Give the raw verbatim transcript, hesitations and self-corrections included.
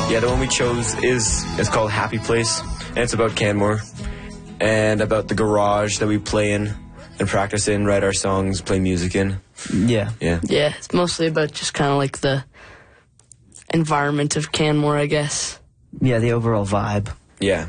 Yeah, the one we chose is is called Happy Place, and it's about Canmore and about the garage that we play in and practice in, write our songs, play music in. Yeah. Yeah. Yeah, it's mostly about just kind of like the environment of Canmore, I guess. Yeah, the overall vibe. Yeah.